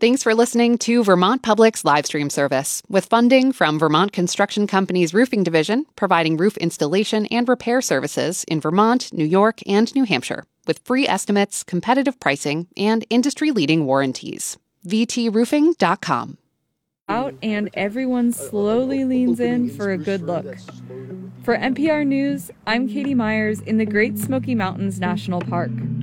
Thanks for listening to Vermont Public's live stream service, with funding from Vermont Construction Company's Roofing Division, providing roof installation and repair services in Vermont, New York, and New Hampshire, with free estimates, competitive pricing, and industry-leading warranties. VTRoofing.com. Out and everyone slowly leans in for a good look. For NPR News, I'm Katie Myers in the Great Smoky Mountains National Park.